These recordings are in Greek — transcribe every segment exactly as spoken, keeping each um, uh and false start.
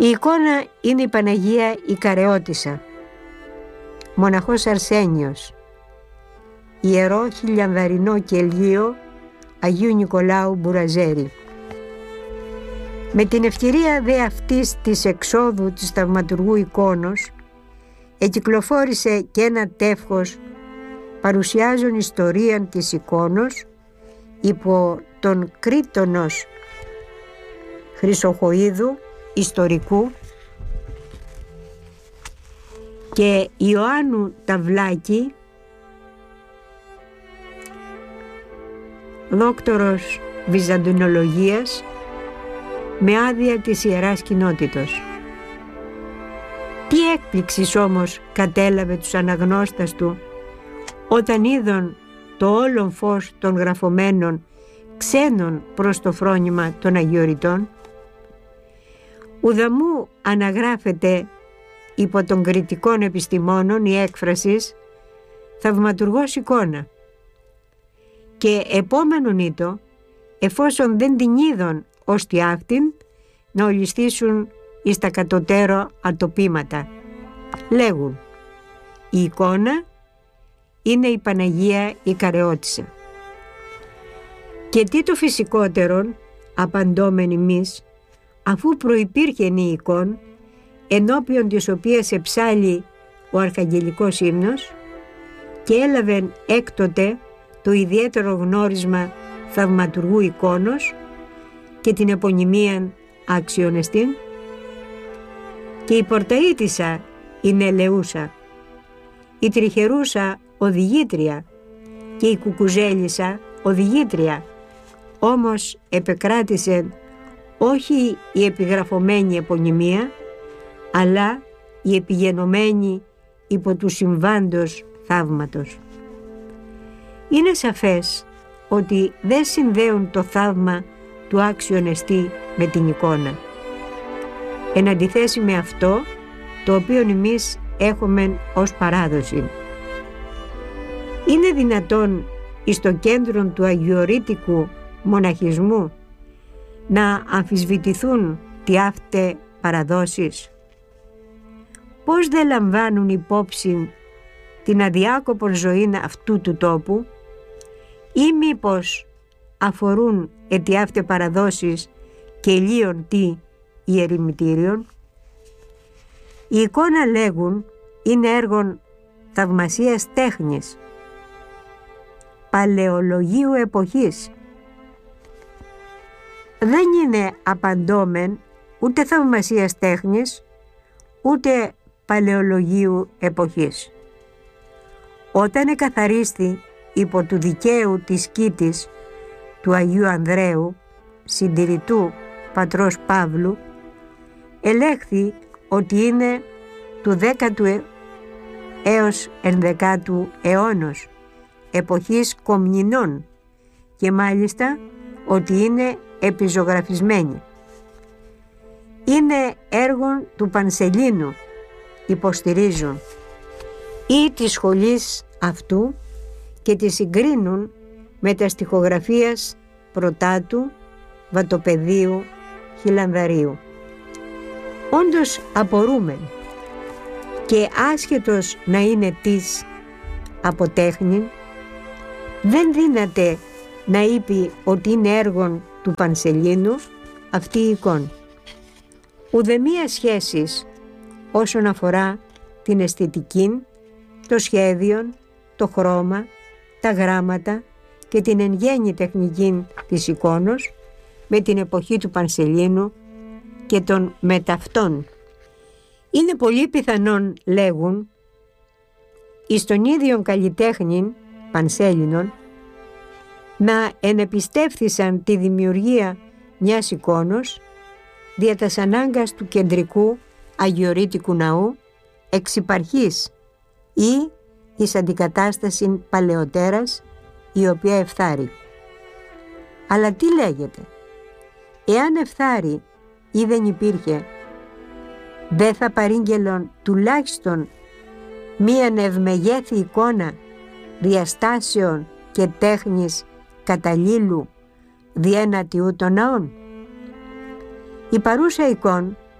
Η εικόνα είναι η Παναγία η Καρεώτισσα, μοναχός Αρσένιος, ιερό χιλιανδαρινό κελγείο Αγίου Νικολάου Μπουραζέρη. Με την ευκαιρία δε αυτής της εξόδου της θαυματουργού εικόνος εκυκλοφόρησε και ένα τεύχος παρουσιάζουν ιστορίαν της εικόνος υπό τον Κρήτονος Χρυσοχοΐδου ιστορικού και Ιωάννου Ταυλάκη, δόκτωρος Βυζαντινολογίας, με άδεια της Ιεράς Κοινότητος. Τι έκπληξης όμως κατέλαβε τους αναγνώστας του όταν είδον το όλον φως των γραφωμένων ξένων προς το φρόνημα των Αγιοριτών. Ουδαμού αναγράφεται υπό των κριτικών επιστημόνων η έκφρασης «θαυματουργός εικόνα» και επόμενον ήτο, εφόσον δεν την είδον ως τη αυτήν, να ολιστήσουν εις τα κατωτέρω ατοπήματα. Λέγουν «Η εικόνα είναι η Παναγία η Καρεώτισσα». Και τι το φυσικότερον, απαντώμεν εμείς, αφού προϋπήρχεν η εικόν, ενώπιον της οποίας εψάλλει ο αρχαγγελικός ύμνος και έλαβεν έκτοτε το ιδιαίτερο γνώρισμα θαυματουργού εικόνος και την επωνυμίαν αξιονεστήν, και η πορταΐτισσα είναι ελεούσα, η τριχερούσα οδηγήτρια και η κουκουζέλισσα οδηγήτρια, όμως επεκράτησε όχι η επιγραφωμένη επωνυμία, αλλά η επιγενωμένη υπό του συμβάντος θαύματος. Είναι σαφές ότι δεν συνδέουν το θαύμα του άξιον εστί με την εικόνα, εν αντιθέσει με αυτό το οποίο εμείς έχουμε ως παράδοση. Είναι δυνατόν εις το κέντρο του αγιορείτικου μοναχισμού να αμφισβητηθούν τι αύτε παραδόσεις? Πώς δεν λαμβάνουν υπόψη την αδιάκοπον ζωή αυτού του τόπου, ή μήπως αφορούν αιτιάφτε παραδόσεις και λίον τι ιερημητήριον? Η εικόνα, λέγουν, είναι έργον θαυμασίας τέχνης, παλαιολογίου εποχής. Δεν είναι απαντώμεν ούτε θαυμασίας τέχνης, ούτε παλαιολογίου εποχής. Όταν εκαθαρίστη υπό του δικαίου της κήτης του Αγίου Ανδρέου, συντηρητού πατρός Παύλου, ελέγχθη ότι είναι του δέκατου έως ενδεκάτου αιώνος, εποχής Κομνηνών, και μάλιστα ότι είναι επιζωγραφισμένη. Είναι έργο του Πανσελίνου, υποστηρίζουν, ή της σχολής αυτού, και τη συγκρίνουν με τα στιχογραφίας Πρωτάτου, Βατοπεδίου, Χιλανδαρίου. Όντως απορούμεν, και άσχετος να είναι της από τέχνη, δεν δύναται να είπε ότι είναι έργο του Πανσελίνου αυτή η εικόνα. Ουδεμία σχέσης όσον αφορά την αισθητική, το σχέδιο, το χρώμα, τα γράμματα και την εν γέννη τεχνική της εικόνος με την εποχή του Πανσελίνου και των μεταυτών. Είναι πολύ πιθανόν, λέγουν, εις τον ίδιον καλλιτέχνην Πανσέλινον να ενεπιστεύθησαν τη δημιουργία μιας εικόνος δια τας ανάγκας του κεντρικού αγιορείτικου ναού εξ υπαρχής ή εις αντικατάσταση παλαιότερας, η οποία εφθάρει. Αλλά τι λέγεται? Εάν εφθάρει ή δεν υπήρχε, δεν θα παρήγγελον τουλάχιστον μίαν ευμεγέθη εικόνα διαστάσεων και τέχνης καταλήλου διένατιου των ναών? Η παρούσα εικόν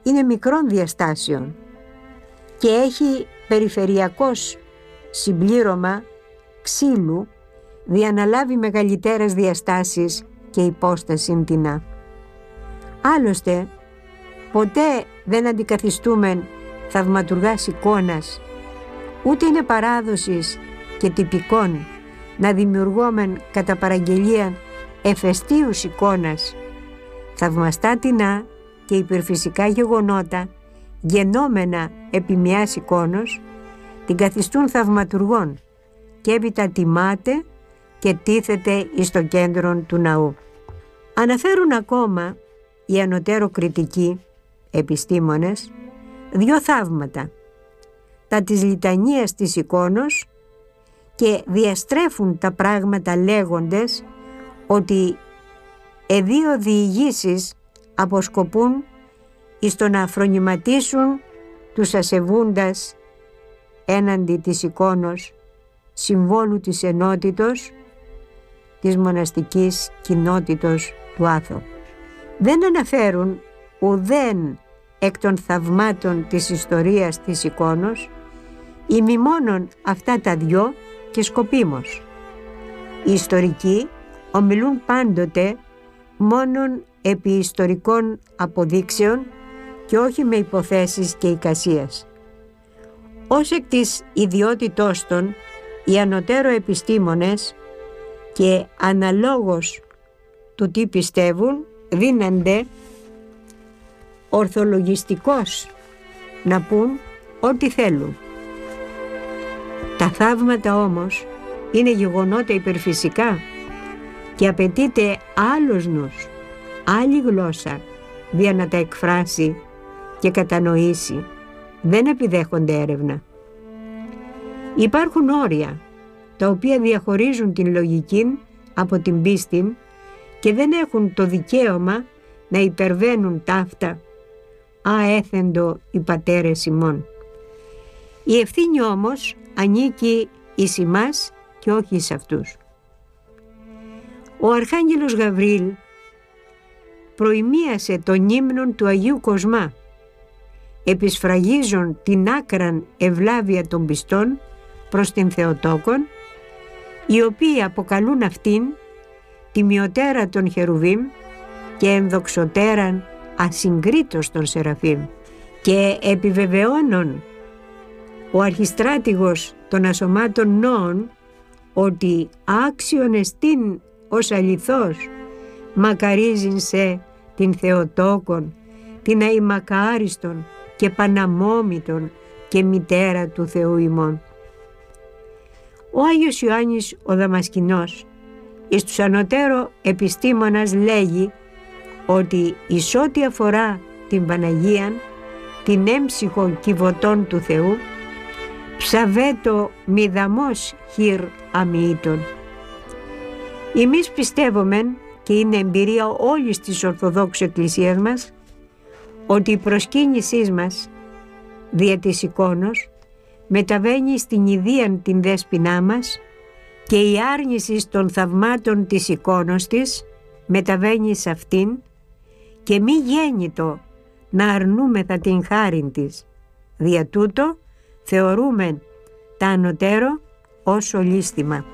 είναι μικρών διαστάσεων και έχει περιφερειακός συμπλήρωμα ξύλου διαναλάβει μεγαλύτερες διαστάσεις και υπόσταση τεινά. Άλλωστε, ποτέ δεν αντικαθιστούμε θαυματουργάς εικόνας, ούτε είναι παράδοσης και τυπικών να δημιουργόμεν κατά παραγγελία εφεστίους εικόνας. Θαυμαστά τεινά και υπερφυσικά γεγονότα γενόμενα επί μιας εικόνος την καθιστούν θαυματουργών και έπειτα τιμάται και τίθεται εις το κέντρο του ναού. Αναφέρουν ακόμα οι ανωτέρω κριτικοί επιστήμονες δύο θαύματα, τα της λιτανίας της εικόνος, και διαστρέφουν τα πράγματα λέγοντες ότι εδύο διηγήσεις αποσκοπούν εις το να φρονηματίσουν τους ασεβούντας έναντι της εικόνος, συμβόλου της ενότητος της μοναστικής κοινότητος του Άθο. Δεν αναφέρουν ουδέν εκ των θαυμάτων της ιστορίας της εικόνος, ημί μόνον αυτά τα δυο και σκοπίμως. Οι ιστορικοί ομιλούν πάντοτε μόνον επί ιστορικών αποδείξεων και όχι με υποθέσεις και εικασίας. Ως εκ της ιδιότητός των, οι ανωτέρω επιστήμονες και αναλόγως του τι πιστεύουν δίνανται ορθολογιστικώς να πούν ό,τι θέλουν. Τα θαύματα όμως είναι γεγονότα υπερφυσικά και απαιτείται άλλος νους, άλλη γλώσσα για να τα εκφράσει και κατανοήσει. Δεν επιδέχονται έρευνα. Υπάρχουν όρια τα οποία διαχωρίζουν την λογική από την πίστη και δεν έχουν το δικαίωμα να υπερβαίνουν ταύτα. Α, έθεντο οι πατέρες ημών. Η ευθύνη όμως ανήκει εις ημάς και όχι εις αυτούς. Ο Αρχάγγελος Γαβρίλ προημίασε τον ύμνον του Αγίου Κοσμά, επισφραγίζουν την άκραν ευλάβεια των πιστών προς την Θεοτόκον, οι οποίοι αποκαλούν αυτήν τιμιωτέρα των Χερουβίμ και ενδοξωτέραν ασυγκρίτως των Σεραφείμ, και επιβεβαιώνουν ο αρχιστράτηγος των ασωμάτων νόων ότι άξιον εστίν ως αληθώς μακαρίζειν σε την Θεοτόκον, την αημακάριστον και παναμόμητον και μητέρα του Θεού ημών. Ο Άγιος Ιωάννης ο Δαμασκηνός εις τους ανωτέρω επιστήμονας λέγει ότι εις ό,τι αφορά την Παναγίαν, την έμψυχο κυβωτών του Θεού, ψαβέτο μηδαμός χειρ αμοιήτων. Εμείς πιστεύομεν, και είναι εμπειρία όλης της Ορθοδόξου Εκκλησίας μας, ότι η προσκύνησή μας δια της εικόνος μεταβαίνει στην ιδίαν την δέσποινά μας και η άρνηση των θαυμάτων της εικόνος της μεταβαίνει σε αυτήν και μη γέννητο να αρνούμεθα την χάριν της. Δια τούτο θεωρούμε τα ανωτέρω ως ολίσθημα.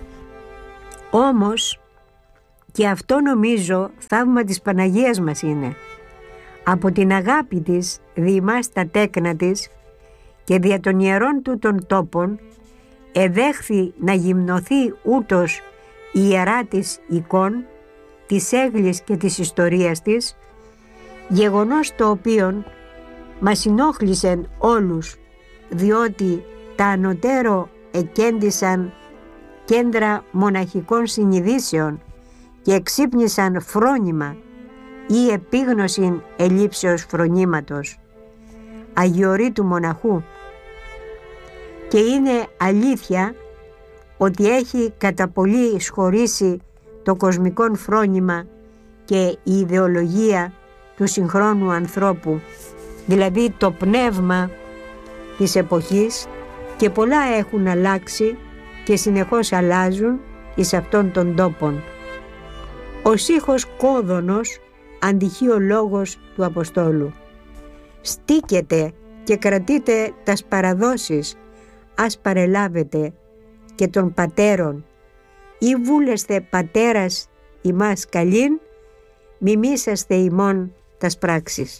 Όμως και αυτό νομίζω θαύμα της Παναγίας μας είναι. Από την αγάπη της δι' ημάς τα τέκνα της και δια των ιερών του των τόπων εδέχθη να γυμνοθεί ούτως η ιερά της εικόν, της έγλης και της ιστορίας της, γεγονός το οποίον μας ενόχλησεν όλους, διότι τα ανωτέρω εκέντησαν κέντρα μοναχικών συνειδήσεων και εξύπνησαν φρόνημα ή επίγνωσιν ελήψεως φρονήματος, αγιορείτου μοναχού, και είναι αλήθεια ότι έχει κατά πολύ σχωρήσει το κοσμικό φρόνημα και η ιδεολογία του συγχρόνου ανθρώπου, δηλαδή το πνεύμα της εποχής, και πολλά έχουν αλλάξει και συνεχώς αλλάζουν εις αυτών των τόπων. Ο σύχος κόδωνος αντυχεί ο λόγος του Αποστόλου. στήκετε και κρατείτε τας παραδόσεις, ας παρελάβετε και των πατέρων, ή βούλεσθε πατέρας ημάς καλήν, μιμήσαστε ημών τας πράξεις.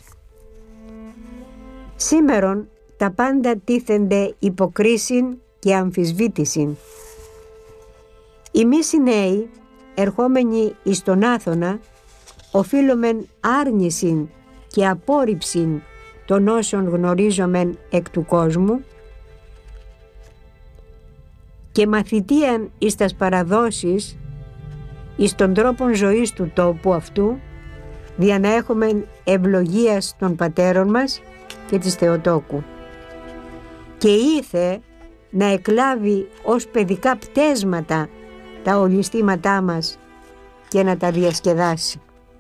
Σήμερον τα πάντα τίθενται υποκρίσιν και αμφισβήτησιν. Εμείς οι νέοι, ερχόμενοι εις τον Άθωνα, οφείλομεν άρνησιν και απόρριψιν των όσων γνωρίζομεν εκ του κόσμου και μαθητείαν εις τας παραδόσεις, εις των τρόπων ζωής του τόπου αυτού, δια να έχουμε ευλογίας των πατέρων μας και της Θεοτόκου. Και ήθε να εκλάβει ως παιδικά πτέσματα τα ολιστήματά μας και να τα διασκεδάσει.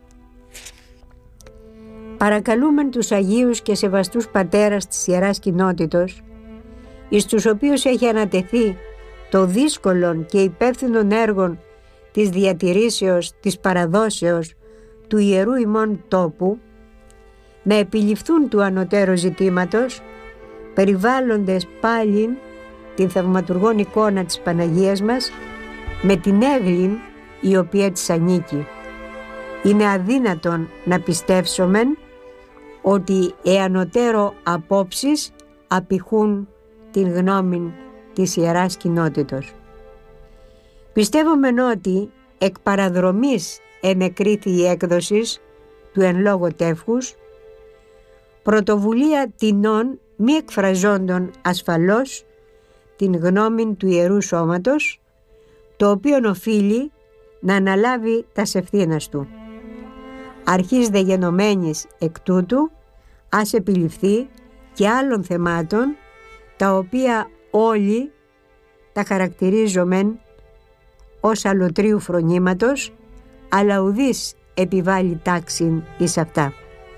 Παρακαλούμεν τους Αγίους και σεβαστούς πατέρας της Ιεράς Κοινότητος, εις τους οποίους έχει ανατεθεί το δύσκολον και υπεύθυνον έργον της διατηρήσεως της παραδόσεως του Ιερού ημών τόπου, να επιληφθούν του ανωτέρου ζητήματος, περιβάλλοντες πάλιν την θαυματουργόν εικόνα της Παναγίας μας με την έγλην η οποία της ανήκει. Είναι αδύνατον να πιστεύσομεν ότι εανωτέρω απόψεις απηχούν την γνώμη της Ιεράς Κοινότητος. Πιστεύομεν ότι εκ παραδρομής ενεκρίθη η έκδοσης του εν λόγω τεύχους, πρωτοβουλία τινών μη εκφραζόντων ασφαλώς την γνώμη του Ιερού Σώματος, το οποίο οφείλει να αναλάβει τας ευθύνας του. Αρχής δε γενομένης εκ τούτου, ας επιληφθεί και άλλων θεμάτων, τα οποία όλοι τα χαρακτηρίζομεν ως αλωτρίου φρονήματος, αλλά ουδής επιβάλλει τάξην εις αυτά.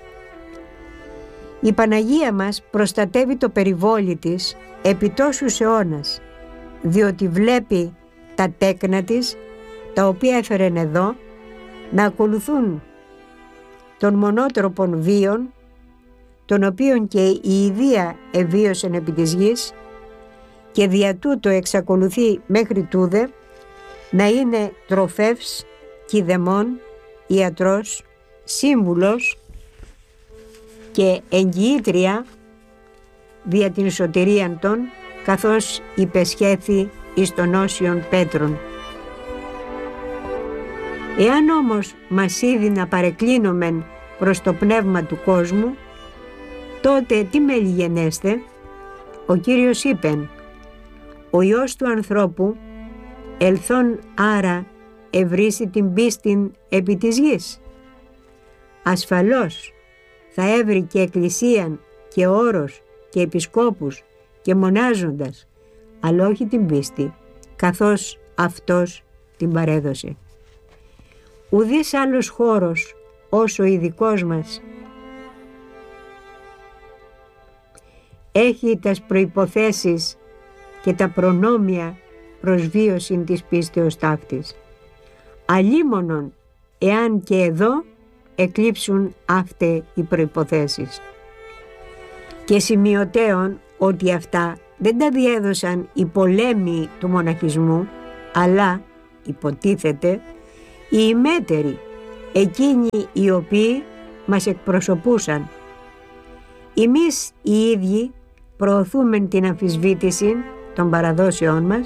Η Παναγία μας προστατεύει το περιβόλι της επί τόσους αιώνας, διότι βλέπει τα τέκνα της, τα οποία έφερεν εδώ, να ακολουθούν των μονότροπων βίων, των οποίων και η ιδία εβίωσεν επί της γης, και δια τούτο εξακολουθεί μέχρι τούδε να είναι τροφεύς, κηδεμόν, ιατρός, σύμβουλος και εγγυήτρια δια την σωτηρίαν των, καθώς υπεσχέθη εις των όσιων Πέτρων. Εάν όμως μας είδει να παρεκκλίνομεν προς το πνεύμα του κόσμου, τότε τι μελιγενέστε? Ο Κύριος είπεν, ο Υιός του ανθρώπου ελθόν άρα ευρύσει την πίστην επί της γης. Ασφαλώς θα έβρει και εκκλησίαν και όρος και επισκόπους και μονάζοντας, αλλά όχι την πίστη, καθώς αυτός την παρέδωσε. Ουδής άλλος χώρος όσο ο ειδικός μας έχει τας προϋποθέσεις και τα προνόμια προσβίωσιν της πίστεως ταύτης. Αλίμονον εάν και εδώ εκλείψουν αυτές οι προϋποθέσεις. Και σημειωτέων ότι αυτά δεν τα διέδωσαν οι πολέμοι του μοναχισμού, αλλά υποτίθεται οι ημέτεροι, εκείνοι οι οποίοι μας εκπροσωπούσαν. Εμείς οι ίδιοι προωθούμεν την αμφισβήτηση των παραδόσεών μας